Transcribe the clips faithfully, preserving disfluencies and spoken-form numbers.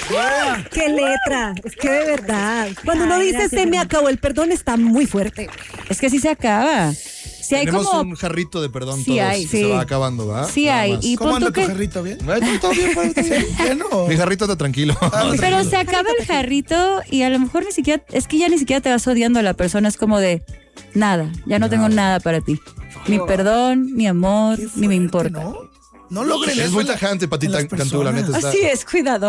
¡Qué letra! Es que de verdad, cuando uno dice se me acabó el perdón está muy fuerte. Es que sí se acaba. Sí hay Tenemos como... un jarrito de perdón Sí todos. hay, y sí. Se va acabando, ¿verdad? Sí Nada hay. más. Y ¿Cómo pon tú anda tu que... jarrito? ¿Bien? Ay, todo bien, pues, Lleno. Mi jarrito está tranquilo. Pero se acaba el jarrito y a lo mejor ni siquiera... Es que ya ni siquiera te vas odiando a la persona. Es como de... Nada, ya no tengo nada para ti. Ni perdón, ni amor, Qué ni me fuerte, importa. ¿no? No logren Es eso muy en la- tajante, en Patita las Cantú, la neta. Está, Así es, cuidado.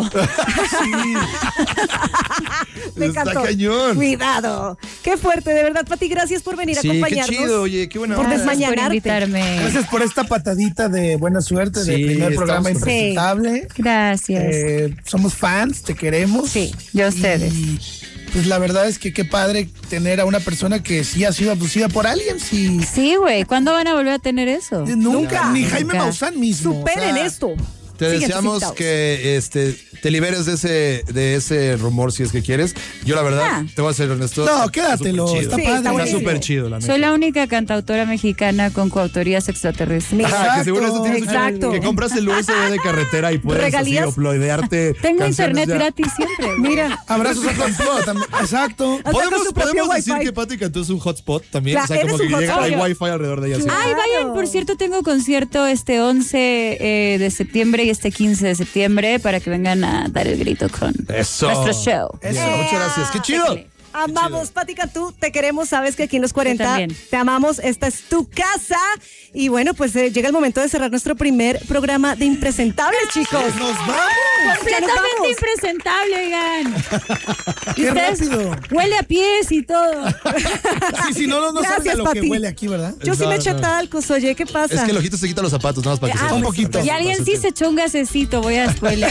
Me está encantó. cañón. Cuidado. Qué fuerte, de verdad, Pati, gracias por venir a Sí, qué acompañarnos. chido, oye, qué buena Por onda. Gracias por desmañanarte. invitarme. Gracias por esta patadita de buena suerte de Sí, primer programa estamos- impresentable. Gracias. Eh, somos fans, te queremos. Sí, yo a ustedes. Y pues la verdad es que qué padre tener a una persona que sí ha sido abducida por aliens y Sí, güey. ¿Cuándo van a volver a tener eso? nunca, ni Jaime Nunca. Maussan mismo. Superen o sea, esto. Te Siguientes deseamos invitados. que este, te liberes de ese, de ese rumor si es que quieres. Yo la verdad, Ah. te voy a ser honesto. No, quédatelo, súper está chido. Sí, padre. está Está buenísimo. súper chido, la neta. Soy la única cantautora mexicana con coautorías extraterrestres. Ajá, que seguro eso tienes que- Exacto. que compras el U S B de carretera y puedes así Regalías. uploadearte. Tengo canciones internet ya. gratis siempre. Mira. Abrazos a Campos también. Exacto. Hasta con ¿Podemos, su propio podemos decir Wi-Fi. que Pati Cantú es un hotspot también. Claro, o sea, como eres que un llega, hotspot. hay wifi alrededor de ella. sí. Ay, vayan, por cierto, tengo concierto este once eh, de septiembre y este quince de septiembre para que vengan a dar el grito con Eso. nuestro show. Bien, Eso. muchas gracias. ¡Qué chido! Déjale. Amamos, Pati Cantú, te queremos, sabes que aquí en los cuarenta también. te amamos, esta es tu casa. Y bueno, pues eh, llega el momento de cerrar nuestro primer programa de Impresentables, chicos. Nos vamos. Ya nos Completamente vamos. impresentable, oigan. Y Qué ustedes, rápido. huele a pies y todo. Sí, sí, no, no, no saben Gracias, a lo que Pati. huele aquí, ¿verdad? Yo sí No, me eché no. talcos, oye, ¿qué pasa? Es que el ojito se quita los zapatos, nada más para que Ah, sepas. un poquito. Y alguien sí se echó un gasecito, voy a spoiler.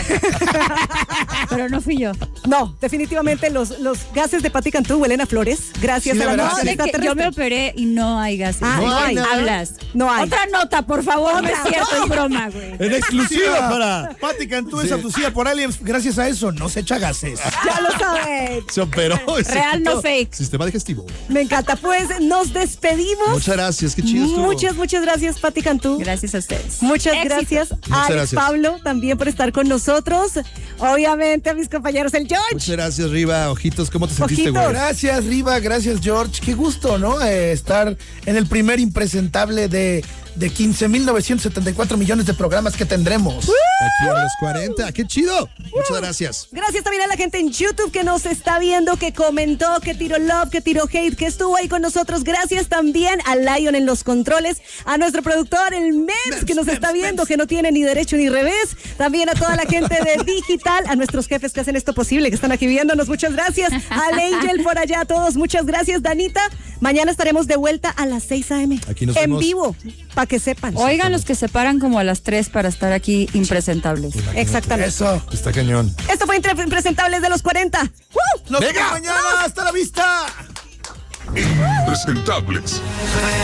Pero no fui yo. No, definitivamente los, los gases de Pati Cantú huelen a flores. Gracias Sí, a de la verdad. noche No, de que yo extraterrestre. me operé y no hay gases. Ah, no hay nada. Hablas. No hay. Otra nota, por favor, no es Otra. cierto, es broma, güey. En exclusiva para. Pati Cantú es Sí. abducida por aliens. Gracias a eso no se echa gases. Ya lo saben. Se operó. y se Real, no quitó. fake. Sistema digestivo. Me encanta. Pues nos despedimos. Muchas gracias, qué chido estuvo. Muchas, muchas gracias, Pati Cantú. Gracias a ustedes. Muchas Éxito. gracias a Muchas Alex gracias. Pablo también por estar con nosotros. Obviamente a mis compañeros, el George. Muchas gracias, Riva. Ojitos, ¿cómo te sentiste, Ojitos. güey? Gracias, Riva. Gracias, George. Qué gusto, ¿no? Eh, estar en el primer impresentable de, de quince mil novecientos setenta y cuatro millones de programas que tendremos. Aquí en los cuarenta. ¡Qué chido! Muchas gracias. Gracias también a la gente en YouTube que nos está viendo, que comentó, que tiró love, que tiró hate, que estuvo ahí con nosotros. Gracias también a Lion en los controles, a nuestro productor, el Mems, que nos está viendo, que no tiene ni derecho ni revés. También a toda la gente de Digital, a nuestros jefes que hacen esto posible, que están aquí viéndonos. Muchas gracias. Al Angel por allá, a todos. Muchas gracias, Danita. Mañana estaremos de vuelta a las seis a.m. Aquí nos en vemos. vivo, para que sepan. Oigan los que se paran como a las tres para estar aquí impresentables. Exactamente. Eso. Está cañón. Esto fue Entre- Impresentables de los cuarenta. ¡Woo! Nos Venga. vemos mañana. Hasta la vista. Impresentables.